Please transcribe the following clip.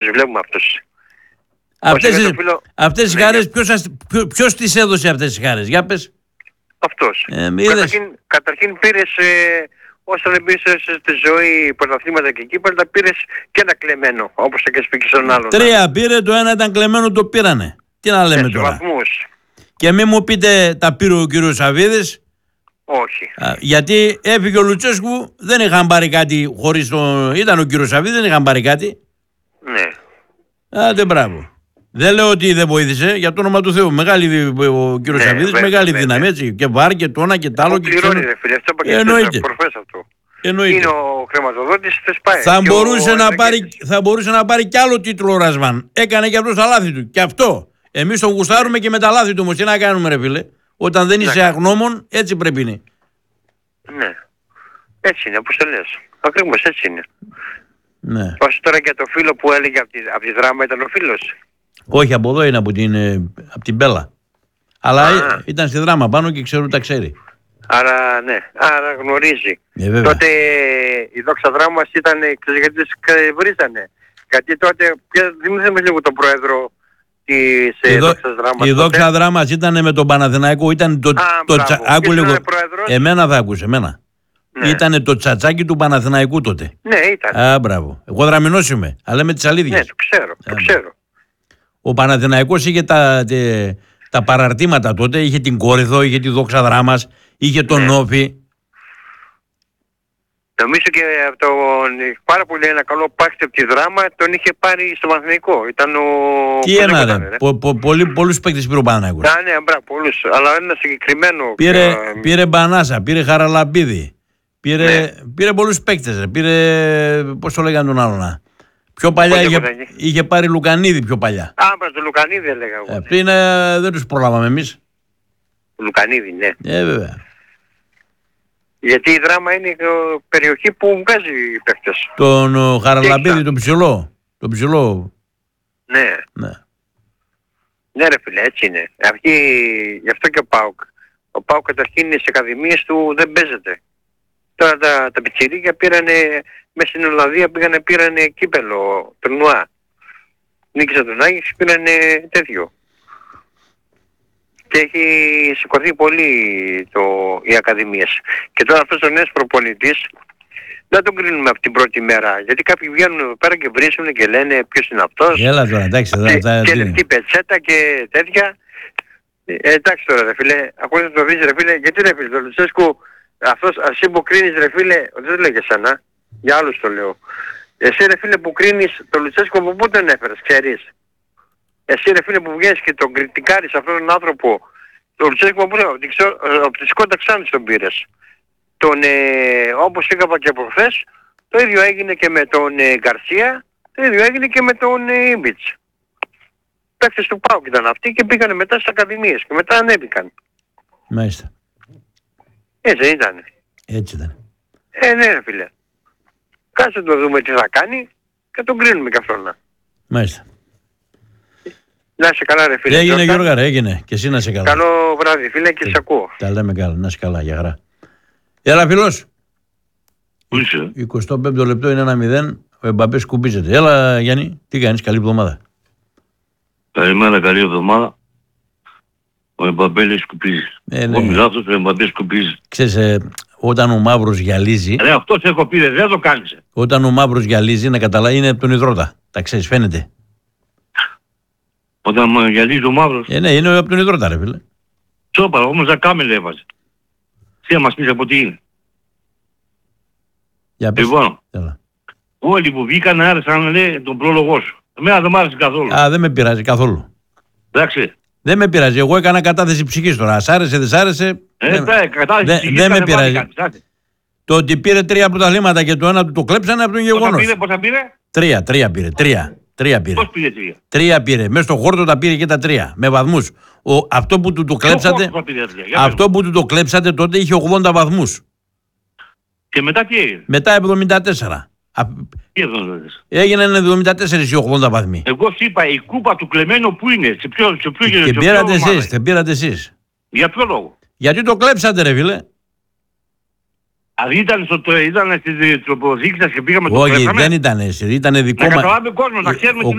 Τις βλέπουμε αυτούς. Αυτές τις χαρές, ποιος τις έδωσε αυτές τις χαρές, για πες. Αυτός. Καταρχήν πήρες, όσον εμπίσες στη ζωή πρωταθλήματα και κύπελλα, πήρες και ένα κλεμμένο, όπως και σπίτι στον άλλον. 3 πήρε, το ένα ήταν κλεμμένο, το πήρανε. Τι να λέμε τώρα. Βαθμούς. Και μην μου πείτε τα πήρε ο κύριος Σαββίδης. Όχι. Γιατί έφυγε ο Λουτσέσκου, δεν είχαν πάρει κάτι χωρίς τον... Ήταν ο κύριος Σαββίδης, δεν είχαν πάρει κάτι. Ναι. Άντε μπράβο. Δεν λέω ότι δεν βοήθησε, για το όνομα του Θεού. Μεγάλη ο κύριος Σαββίδης, μεγάλη δύναμη, έτσι. Και βάρ και το ένα και τ' άλλο. Πληρώνει, ρε φίλε, αυτό που προφές αυτό. Εννοείται. Είναι ο χρηματοδότης, θες πάει. Θα μπορούσε να πάρει κι άλλο τίτλο ο Ρασβάν. Έκανε και αυτός τα λάθη του. Και αυτό. Εμείς τον γουστάρουμε και με τα λάθη του όμως. Τι να κάνουμε, ρε φίλε. Όταν δεν είσαι αγνώμων, έτσι πρέπει είναι. Ναι. Έτσι είναι, όπως το λες. Ακριβώς έτσι είναι. Ναι. Όσο τώρα και το φίλο που έλεγε από τη Δράμα ήταν ο φίλος. Όχι, από εδώ είναι, από την Μπέλα. Αλλά ήταν στη Δράμα πάνω και τα ξέρει. Άρα ναι, άρα γνωρίζει. Τότε η Δόξα Δράμας ήταν, γιατί τις βρίζανε. Γιατί τότε, θυμήθαμε λίγο τον πρόεδρο της Δόξας Δράμας. Η Δόξα Δράμας ήταν με τον Παναθηναϊκό, ήταν άκου λίγο, εμένα θα άκουσε, εμένα. Ναι. Ήτανε το τσατσάκι του Παναθηναϊκού τότε. Ναι, ήταν. Μπράβο. Εγώ Δραμηνός είμαι, αλλά με τις αλήθειες. Ναι, το ξέρω. Ο Παναθηναϊκός είχε τα παραρτήματα τότε, είχε την Κόρινθο, είχε τη Δόξα Δράμας, είχε τον Όφη. Νομίζω και πάρα πολύ ένα καλό παίκτη από τη Δράμα τον είχε πάρει στο Παναθηναϊκό. Ήταν ο... Τι ένα ρε, πολλούς παίκτες πήρε ο Παναθηναϊκός. Ναι, μπράβο, πολλούς, αλλά ένα συγκεκριμένο... Πήρε Μπανάσα, πήρε Χαραλαμπίδη, πήρε πολλούς παίκτες ρε, πήρε, πώς το λέγανε τον άλλον. Πιο παλιά είχε πάρει Λουκανίδη πιο παλιά. Το Λουκανίδη έλεγα εγώ. Πριν δεν τους προλάβαμε εμείς. Λουκανίδη, ναι. Βέβαια. Γιατί η Δράμα είναι η περιοχή που βγάζει παίκτες. Τον Χαραλαμπίδη, τον ψηλό. Ναι. Ναι ρε φίλε, έτσι είναι. Γι' αυτό και ο ΠΑΟΚ. Ο ΠΑΟΚ καταρχήν στις ακαδημίες του δεν παίζεται. Τώρα τα πιτσιρίκια πήρανε, μέσα στην Ολλανδία πήρανε κύπελο, τουρνουά. Νίκησαν τον Άγιος, πήρανε τέτοιο. Και έχει σηκωθεί πολύ οι ακαδημίες. Και τώρα αυτός ο νέος προπονητής δεν τον κρίνουμε από την πρώτη μέρα. Γιατί κάποιοι βγαίνουν εδώ πέρα και βρίζουν και λένε ποιος είναι αυτός. Έλα τώρα, εντάξει. Και λεφτή πετσέτα και τέτοια. Εντάξει τώρα ρε φίλε, ακούστε το δεις ρε φίλε, γιατί ρε φίλε, το Λουτσέσκου, αυτός εσύ που κρίνεις ρε φίλε, δεν το λέγε εσένα, για άλλους το λέω. Εσύ ρε φίλε που κρίνεις το Λουτσέσκου από πού τον έφερες, ξέρεις. Εσύ ρε φίλε που βγαίνεις και τον κριτικάρεις αυτόν τον άνθρωπο, το Λουτσέσκου από τη Σκόντα Ξάνθης τον πήρες. Όπως είπα και προχθές, το ίδιο έγινε και με τον Γκαρσία, το ίδιο έγινε και με τον Ήμπιτς. Παίκτες του ΠΑΟΚ ήταν αυτοί και πήγανε μετά στις ακαδημίες και μετά ανέβηκαν. Μάλιστα. Έτσι δεν ήταν. Έτσι ήταν. Ναι ρε φίλε. Κάτσε το δούμε τι θα κάνει και τον κρίνουμε και αυτόν. Μάλιστα. Να είσαι καλά ρε φίλε. Έγινε Γιώργα ρε, έγινε. Και εσύ να είσαι καλά. Καλό βράδυ φίλε και σε ακούω. Τα λέμε καλά, να είσαι καλά, για χαρά. Έλα φίλος. Πού είσαι? 25 λεπτό είναι 1-0. Ο Εμπαπέ σκουπίζεται. Έλα Γιάννη, τι κάνεις, καλή εβδομάδα. Καλημέρα, καλή εβδομάδα. Ο Εμπαπέ λέει σκουπίζει. Εγώ μιλάω αυτός, ο Εμπαπέ σκουπίζει. Ξέρεις, όταν ο μαύρος γυαλίζει... Ρε αυτός έχω πει, δεν το κάνεις. Όταν ο μαύρος γυαλίζει, να καταλάβει, είναι από τον υδρότα. Τα ξέρεις, φαίνεται. Όταν γυαλίζει ο μαύρος... Ναι, είναι από τον υδρότα ρε φίλε. Τσόπαρα, όμως τα κάμελα έβαζε. Τι να μας πεις από τι είναι. Για πες. Λοιπόν, έλα. Όλοι που βγήκαν άρεσαν να λέει τον πρόλογό σου. Εμένα δεν μ' άρεσε καθόλου. Δεν με πειράζει καθόλου. Εντάξει. Δεν με πειράζει. Εγώ έκανα κατάθεση ψυχής τώρα. Σ' άρεσε, δεν σ' άρεσε. Δεν με πειράζει. Το ότι πήρε 3 πρωταθλήματα και το ένα του το κλέψανε από τον γεγονός. Πόσα πήρε? 3 πήρε. 3 πήρε. Πώς πήρε 3? 3 πήρε. Μέσα στο χόρτο τα πήρε και τα 3. Με βαθμούς. Αυτό που του το κλέψατε. Αυτό που του το κλέψατε τότε είχε 80 βαθμούς. Και μετά τι έγινε? Μετά 74. Τι εδώ έγιναν 74 ή 80 βαθμοί. Εγώ σου είπα η κούπα του κλεμμένου που είναι. Σε ποιο και πήρατε εσείς. Δεν πήρατε εσείς. Για ποιο λόγο? Γιατί το κλέψατε ρε φίλε. Δηλαδή ήταν στις προθήκες σας και πήγαμε το Όχι, κλέψαμε. δεν ήταν εσύ. Ήταν δικό Να μας. καταλάβει ο κόσμος, να ξέρουμε τι